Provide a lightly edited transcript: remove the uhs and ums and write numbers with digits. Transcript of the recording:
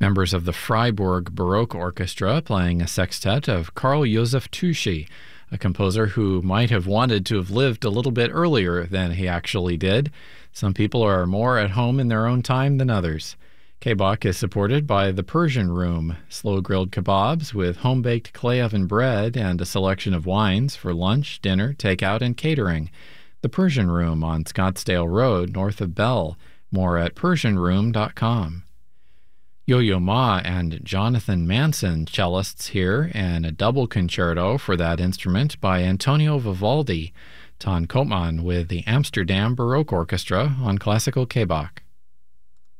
Members of the Freiburg Baroque Orchestra playing a sextet of Carl Josef Tuschi, a composer who might have wanted to have lived a little bit earlier than he actually did. Some people are more at home in their own time than others. K-Bach is supported by the Persian Room, slow-grilled kebabs with home-baked clay oven bread and a selection of wines for lunch, dinner, takeout, and catering. The Persian Room on Scottsdale Road, north of Bell. More at PersianRoom.com. Yo-Yo Ma and Jonathan Manson, cellists here, and a double concerto for that instrument by Antonio Vivaldi. Ton Koopman with the Amsterdam Baroque Orchestra on Classical K-Bach.